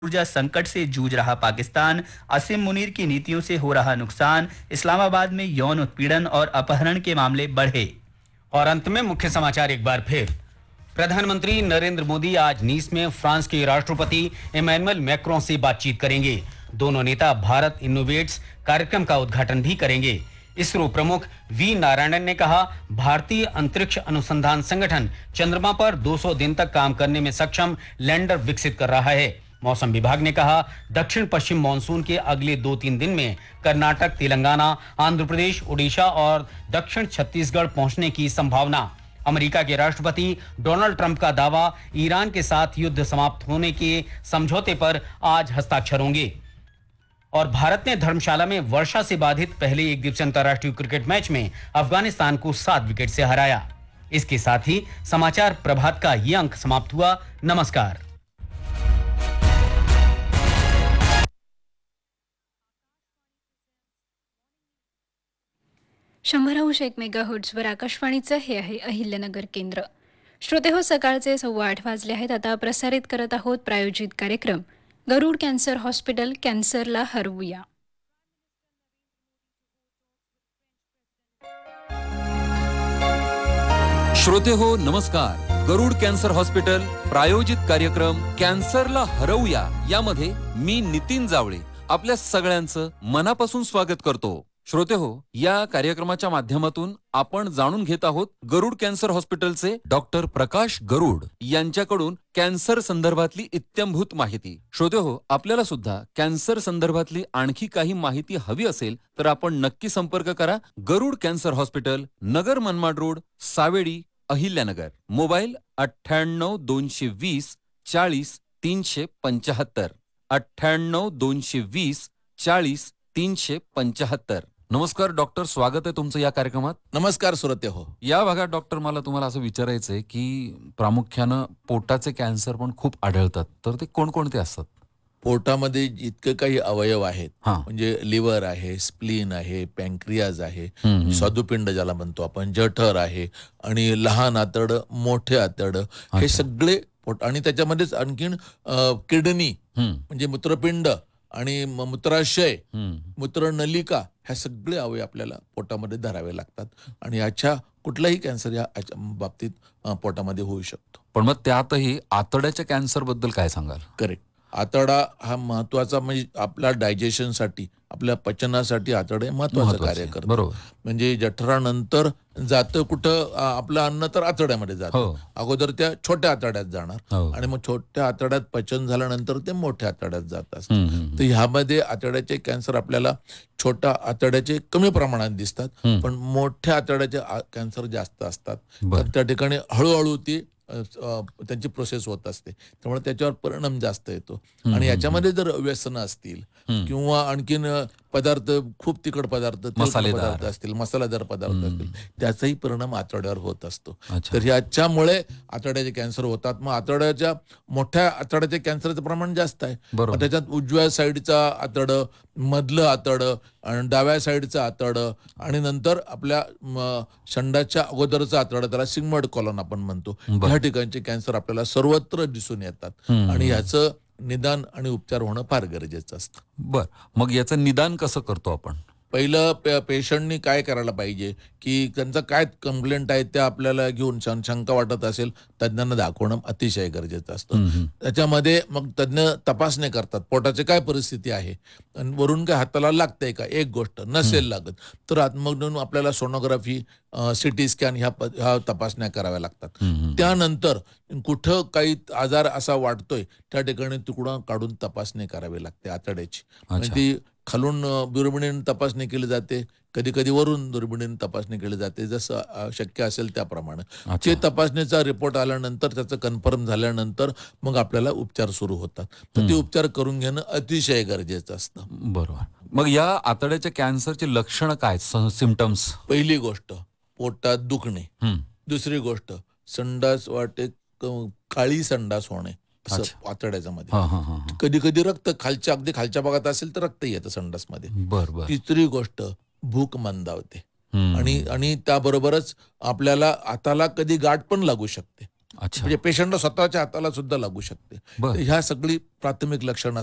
ऊर्जा संकट से जूझ रहा पाकिस्तान, असीम मुनीर की नीतियों से हो रहा नुकसान, इस्लामाबाद में यौन उत्पीड़न और अपहरण के मामले बढ़े। और अंत में मुख्य समाचार एक बार फिर। प्रधानमंत्री नरेंद्र मोदी आज नीस में फ्रांस के राष्ट्रपति इमैनुअल मैक्रों से बातचीत करेंगे। दोनों नेता भारत इनोवेट्स कार्यक्रम का उद्घाटन भी करेंगे। इसरो प्रमुख वी नारायणन ने कहा, भारतीय अंतरिक्ष अनुसंधान संगठन चंद्रमा पर 200 दिन तक काम करने में सक्षम लैंडर विकसित कर रहा है। मौसम विभाग ने कहा, दक्षिण पश्चिम मानसून के अगले 2-3 दिन में कर्नाटक, तेलंगाना, आंध्र प्रदेश, ओडिशा और दक्षिण छत्तीसगढ़ पहुंचने की संभावना। अमेरिका के राष्ट्रपति डोनाल्ड ट्रंप का दावा, ईरान के साथ युद्ध समाप्त होने के समझौते पर आज हस्ताक्षर होंगे। और भारत ने धर्मशाला में वर्षा से बाधित पहले एक दिवसीय अंतर्राष्ट्रीय क्रिकेट मैच में अफगानिस्तान को 7 विकेट से हराया। इसके साथ ही समाचार प्रभात का ये अंक समाप्त हुआ। नमस्कार। शंभरांश 1 मेगाहर्ट्झवर आकाशवाणीचं हे आहे अहिल्यानगर केंद्र. श्रोते हो, सकाळचे 8:15 वाजले आहेत. आता प्रसारित करत आहोत प्रायोजित कार्यक्रम गरुड कॅन्सर हॉस्पिटल, कॅन्सरला हरवूया. श्रोते हो नमस्कार. गरुड कॅन्सर हॉस्पिटल प्रायोजित कार्यक्रम कॅन्सरला हरवूया यामध्ये मी नितीन जावळे आपल्या सगळ्यांचं मनापासून स्वागत करतो. श्रोते हो, या कार्यक्रमाच्या माध्यमातून आपण जाणून घेत आहोत गरुड कॅन्सर हॉस्पिटलचे डॉक्टर प्रकाश गरुड यांच्याकडून कॅन्सर संदर्भातली इत्थंभूत माहिती. श्रोते हो, आपल्याला सुद्धा कॅन्सर संदर्भातली आणखी काही माहिती हवी असेल तर आपण नक्की संपर्क करा. गरुड cancer hospital, Nagar Manmad road, Savedi, Ahilyanagar. Mobile 98 220 40 375, 98 220 40 375. नमस्कार डॉक्टर, स्वागत आहे तुमचं या कार्यक्रमात. नमस्कार श्रोते हो. या भागात डॉक्टर मला तुम्हाला असं विचारायचंय की प्रामुख्यानं पोटाचे कॅन्सर पण खूप आढळतात, तर ते कोणकोणते असतात? पोटामध्ये जितके काही अवयव आहेत, हा. म्हणजे लिव्हर आहे, स्प्लीन आहे, पॅन्क्रियाज आहे, स्वादुपिंड ज्याला म्हणतो आपण, जठर आहे, आणि लहान आतड, मोठे आतड, हे सगळे पोट, आणि त्याच्यामध्येच आणखीन किडनी म्हणजे मूत्रपिंड आणि मूत्राशय, मूत्रनलिका, ह्या सगळे अवयव आपल्याला पोटामध्ये धरावे लागतात. आणि याच्या कुठलाही कॅन्सर या बाबतीत पोटामध्ये होऊ शकतो. पण मग त्यातही आतड्याच्या कॅन्सर बद्दल काय सांगाल? करेक्ट. आतडा हा महत्वाचा, म्हणजे आपल्या डायजेशनसाठी, आपल्या पचनासाठी आतडे महत्वाचं कार्य करतं. बरोबर. म्हणजे जठरानंतर जातं कुठं आपलं अन्न, तर आतड्यामध्ये जातं. अगोदर त्या छोट्या आतड्यात जाणार, आणि मग छोट्या आतड्यात पचन झाल्यानंतर ते मोठ्या आतड्यात जात असतं. तर ह्यामध्ये आतड्याचे कॅन्सर आपल्याला छोट्या आतड्याचे कमी प्रमाणात दिसतात, पण मोठ्या आतड्याचे कॅन्सर जास्त असतात. तर त्या ठिकाणी हळूहळू ती त्यांची प्रोसेस होत असते, त्यामुळे त्याच्यावर परिणाम जास्त येतो. आणि याच्यामध्ये जर व्यसनं असतील किंवा आणखीन पदार्थ, खूप तिखट पदार्थ, पदार्थ असतील, मसालेदार पदार्थ असतील, त्याचाही परिणाम आतड्यावर होत असतो. तर याच्यामुळे आतड्याचे कॅन्सर होतात. मग आतड्याच्या, मोठ्या आतड्याचे कॅन्सरचं प्रमाण जास्त आहे. त्याच्यात उजव्या साईडचा आतड, मधलं आतड, आणि डाव्या साईडचं आतड, आणि नंतर आपल्या शंडाच्या अगोदरचं आतड, त्याला सिग्मॉइड कॉलन आपण म्हणतो. ह्या ठिकाणचे कॅन्सर आपल्याला सर्वत्र दिसून येतात, आणि ह्याचं निदान आणि उपचार होणं फार गरजेचं असतं. बर, मग याचं निदान कसं करतो आपण? पहिलं पेशंटनी काय करायला पाहिजे की त्यांचा काय कंप्लेंट आहे त्या आपल्याला घेऊन, शंका वाटत असेल, तज्ज्ञांना दाखवणं अतिशय गरजेचं असतं. त्याच्यामध्ये मग तज्ज्ञ तपासणी करतात, पोटाची काय परिस्थिती आहे, आणि वरून काय हाताला लागतंय का. एक गोष्ट नसेल लागत तर मग आपल्याला सोनोग्राफी, सिटी स्कॅन ह्या तपासण्या कराव्या लागतात. त्यानंतर कुठं काही आजार असा वाटतोय त्या ठिकाणी तुकडा काढून तपासणी करावी लागते आतड्याची. म्हणजे ती खालून दुर्बिणीने तपासणी केली जाते, कधी कधी वरून दुर्बिणीने तपासणी केली जाते, जसं शक्य असेल त्याप्रमाणे. ते तपासणीचा रिपोर्ट आल्यानंतर, त्याचं कन्फर्म झाल्यानंतर मग आपल्याला उपचार सुरू होतात. तर ते उपचार करून घेणं अतिशय गरजेचं असतं. बरोबर. मग या आतड्याच्या कॅन्सरचे लक्षण काय, सिम्पटम्स? पहिली गोष्ट पोटात दुखणे. दुसरी गोष्ट संडास वाटे काळी संडास होणे आतड्याच्या मध्ये. कधी कधी रक्त अगदी खालच्या भागात असेल तर रक्त येतं संडास मध्ये. तिसरी गोष्ट भूक मंदावते, आणि त्याबरोबरच आपल्याला हाताला कधी गाठ पण लागू शकते. अच्छा. म्हणजे पेशंटला स्वतःच्या हाताला सुद्धा लागू शकते. बरं. तर ह्या सगळी प्राथमिक लक्षणं